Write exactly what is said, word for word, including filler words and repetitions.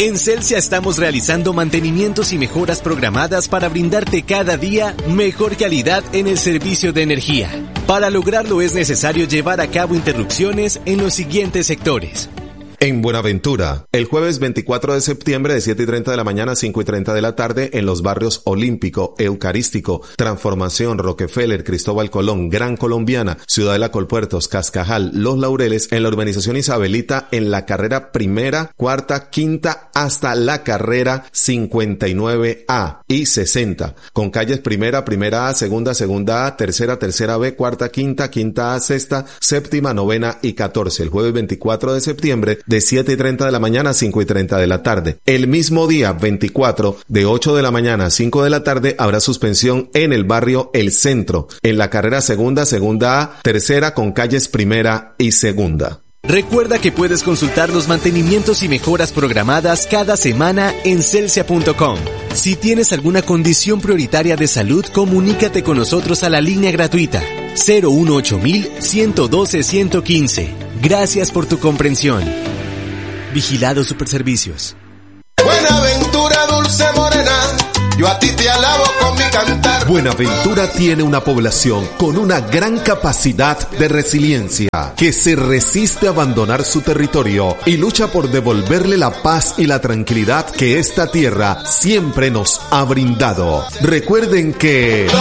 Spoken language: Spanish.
En Celsia estamos realizando mantenimientos y mejoras programadas para brindarte cada día mejor calidad en el servicio de energía. Para lograrlo es necesario llevar a cabo interrupciones en los siguientes sectores. En Buenaventura, el jueves veinticuatro de septiembre de siete y treinta de la mañana a cinco y treinta de la tarde en los barrios Olímpico, Eucarístico, Transformación, Rockefeller, Cristóbal Colón, Gran Colombiana, Ciudadela Colpuertos, Cascajal, Los Laureles, en la urbanización Isabelita, en la carrera primera, cuarta, quinta, hasta la carrera cincuenta y nueve A y sesenta, con calles primera, primera A, segunda, segunda A, tercera, tercera B, cuarta, quinta, quinta A, sexta, séptima, novena y catorce, el jueves veinticuatro de septiembre, de siete y treinta de la mañana a cinco y treinta de la tarde. El mismo día, veinticuatro, de ocho de la mañana a cinco de la tarde, habrá suspensión en el barrio El Centro, en la carrera segunda, segunda A, tercera con calles primera y segunda. Recuerda que puedes consultar los mantenimientos y mejoras programadas cada semana en celsia punto com. Si tienes alguna condición prioritaria de salud, comunícate con nosotros a la línea gratuita cero uno ocho mil, ciento doce, ciento quince. Gracias por tu comprensión. Vigilado Superservicios. Buenaventura, dulce morena, yo a ti te alabo con mi cantar. Buenaventura tiene una población con una gran capacidad de resiliencia, que se resiste a abandonar su territorio y lucha por devolverle la paz y la tranquilidad que esta tierra siempre nos ha brindado. Recuerden que